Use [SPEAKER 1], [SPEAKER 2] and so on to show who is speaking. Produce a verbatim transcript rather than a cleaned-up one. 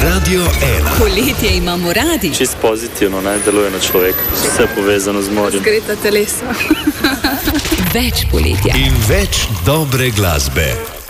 [SPEAKER 1] Radio ena.
[SPEAKER 2] Poletje imamo radi.
[SPEAKER 3] Čist pozitivno, naj deluje na človeka. Vse povezano z morjem.
[SPEAKER 4] Razgreta telesa.
[SPEAKER 2] Več poletja.
[SPEAKER 1] In več dobre glasbe.